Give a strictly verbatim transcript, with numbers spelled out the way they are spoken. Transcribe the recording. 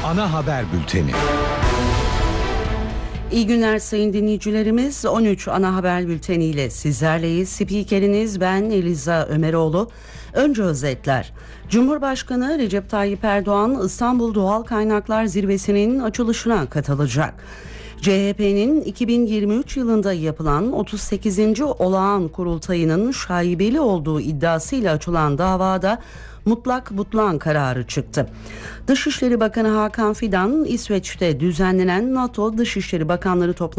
Ana haber bülteni. İyi günler sayın dinleyicilerimiz. on üç ana haber bülteniyle sizlerleyiz. Spikeriniz ben Eliza Ömeroğlu. Önce özetler. Cumhurbaşkanı Recep Tayyip Erdoğan İstanbul Doğal Kaynaklar Zirvesi'nin açılışına katılacak. C H P'nin iki bin yirmi üç yılında yapılan otuz sekizinci olağan kurultayının şaibeli olduğu iddiasıyla açılan davada mutlak butlan kararı çıktı. Dışişleri Bakanı Hakan Fidan, İsveç'te düzenlenen NATO Dışişleri Bakanları toplantısında